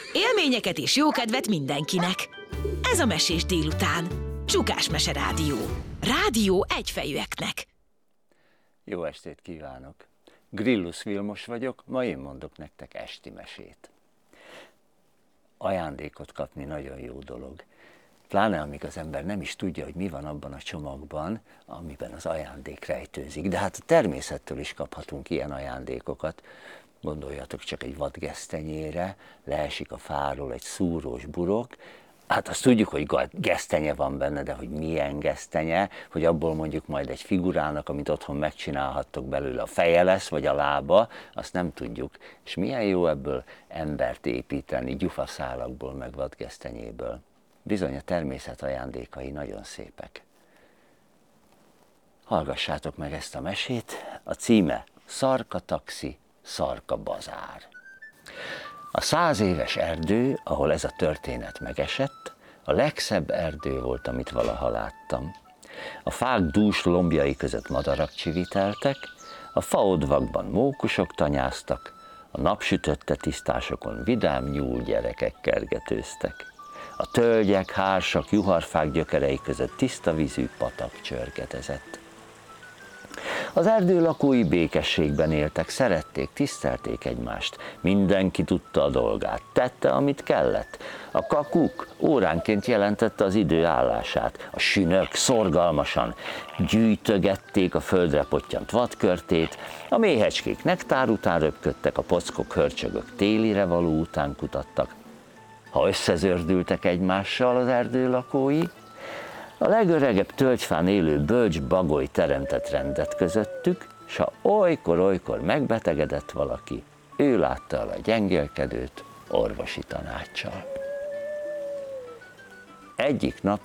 Élményeket és jókedvet mindenkinek. Ez a Mesés délután. Csukás Mese Rádió. Rádió egyfejűeknek. Jó estét kívánok! Grillus Vilmos vagyok, ma én mondok nektek esti mesét. Ajándékot kapni nagyon jó dolog. Pláne amíg az ember nem is tudja, hogy mi van abban a csomagban, amiben az ajándék rejtőzik. De hát a természettől is kaphatunk ilyen ajándékokat. Gondoljatok csak egy vadgesztenyére, leesik a fáról egy szúrós burok. Hát azt tudjuk, hogy gesztenye van benne, de hogy milyen gesztenye, hogy abból mondjuk majd egy figurának, amit otthon megcsinálhattok belőle, a feje lesz, vagy a lába, azt nem tudjuk. És milyen jó ebből embert építeni, gyufaszálakból, meg vadgesztenyéből. Bizony a természet ajándékai nagyon szépek. Hallgassátok meg ezt a mesét, a címe Szarka taxi, Szarka bazár. A 100 éves erdő, ahol ez a történet megesett, a legszebb erdő volt, amit valaha láttam. A fák dús lombjai között madarak csiviteltek, a faodvakban mókusok tanyáztak, a napsütötte tisztásokon vidám nyúl gyerekek kergetőztek. A tölgyek, hársak, juharfák gyökerei között tiszta vízű patak csörgetezett. Az erdő lakói békességben éltek, szerették, tisztelték egymást. Mindenki tudta a dolgát, tette, amit kellett. A kakuk óránként jelentette az idő állását. A sünök szorgalmasan gyűjtögették a földre pottyant vadkörtét, a méhecskék nektár után röpködtek, a pockok, hörcsögök télire való után kutattak. Ha összezördültek egymással az erdő lakói, a legöregebb tölgyfán élő bölcs bagoly teremtett rendet közöttük, s ha olykor-olykor megbetegedett valaki, ő látta el a gyengélkedőt orvosi tanáccsal. Egyik nap